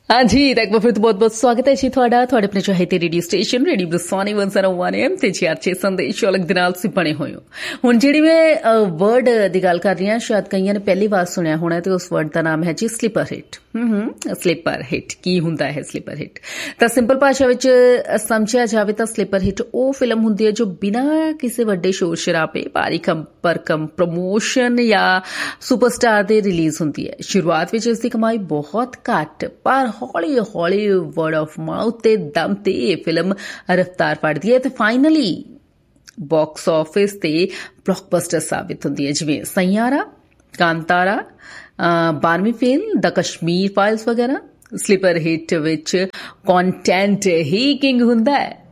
हाँ जी, एक बार फिर तो बहुत बहुत स्वागत है जी ਤੁਹਾਡਾ ਆਪਣੇ ਚਾਹਤੇ ਰੇਡੀਓ ਸਟੇਸ਼ਨ ਰੇਡੀਓ ਬਰਸਾਨੀ 101 AM ਤੇ ਚਾਰਚੇ ਸੰਦੇਸ਼ ਵਾਲਕ ਦੇ ਨਾਲ ਤੁਸੀਂ ਬਣੇ ਹੋਏ ਹੋ। ਹੁਣ ਜਿਹੜੀ ਮੈਂ ਵਰਡ ਦੀ ਗੱਲ ਕਰ ਰਹੀ ਹਾਂ, ਸ਼ਾਇਦ ਕਈਆਂ ਨੇ ਪਹਿਲੀ ਵਾਰ ਸੁਣਿਆ ਹੋਣਾ ਤੇ ਉਸ ਵਰਡ ਦਾ ਨਾਮ ਹੈ ਜੀ ਸਲੀਪਰ ਹਿੱਟ। ਸਲੀਪਰ ਹਿੱਟ ਕੀ ਹੁੰਦਾ ਹੈ? ਸਲੀਪਰ ਹਿੱਟ ਤਾਂ ਸਿੰਪਲ ਭਾਸ਼ਾ ਵਿੱਚ ਸਮਝਿਆ ਜਾਵੇ ਤਾਂ ਸਲੀਪਰ ਹਿੱਟ ਉਹ ਫਿਲਮ ਹੁੰਦੀ ਹੈ ਜੋ ਬਿਨਾਂ ਕਿਸੇ ਵੱਡੇ ਸ਼ੋਰ ਸ਼ਰਾਬੇ, ਭਾਰੀ ਭਰਕਮ ਪ੍ਰਮੋਸ਼ਨ ਜਾਂ ਸੁਪਰਸਟਾਰ ਦੇ ਰਿਲੀਜ਼ ਹੁੰਦੀ ਹੈ। ਸ਼ੁਰੂਆਤ ਵਿੱਚ ਇਸ ਦੀ ਕਮਾਈ ਬਹੁਤ ਘੱਟ, ਪਰ ਹੌਲੀ ਹੌਲੀ ਵਰਡ ਆਫ ਮਾਊਥ ਤੇ ਦਮ ਤੇ ਇਹ ਫਿਲਮ ਰਫਤਾਰ ਫੜਦੀ ਹੈ ਤੇ ਫਾਈਨਲੀ ਬਾਕਸ ਆਫਿਸ ਤੇ ਬਲੌਕਬਸਟਰ ਸਾਬਿਤ ਹੁੰਦੀ ਹੈ, ਜਿਵੇਂ ਸੈਯਾਰਾ, ਕਾਂਤਾਰਾ, 12ਵੀਂ ਫੇਲ, ਦ ਕਸ਼ਮੀਰ ਫਾਈਲਸ ਵਗੈਰਾ। ਸਲੀਪਰ ਹਿੱਟ ਵਿੱਚ ਕੰਟੈਂਟ ਹੀ ਕਿੰਗ ਹੁੰਦਾ ਹੈ।